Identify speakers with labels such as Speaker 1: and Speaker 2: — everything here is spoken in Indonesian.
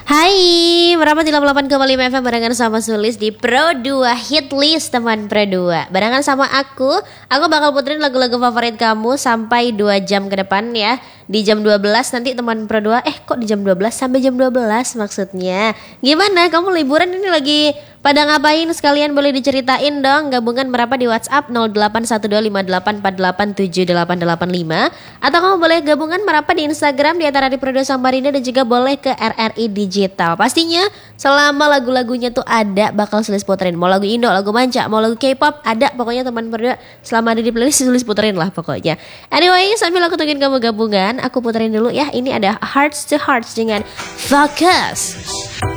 Speaker 1: Hai, merapat di 88,5 FM barengan sama Sulis di Pro 2 Hit List teman Pro 2. Barengan sama aku bakal puterin lagu-lagu favorit kamu sampai 2 jam ke depan ya. Di jam 12 nanti teman Pro 2, kok di jam 12 sampai jam 12 maksudnya. Gimana, kamu liburan ini lagi pada ngapain? Sekalian boleh diceritain dong. Gabungan merapat di WhatsApp 081258487885. Atau kamu boleh gabungan merapat di Instagram di Antara di Pro 2 Samarinda. Dan juga boleh ke RRI Digital. Pastinya selama lagu-lagunya tuh ada bakal Sulis puterin. Mau lagu Indo, lagu Manca, mau lagu K-pop, ada pokoknya teman Pro 2. Selama ada di playlist Sulis puterin lah pokoknya. Anyway, sambil aku tungguin kamu gabungan, aku puterin dulu ya. Ini ada Hearts to Hearts dengan Focus.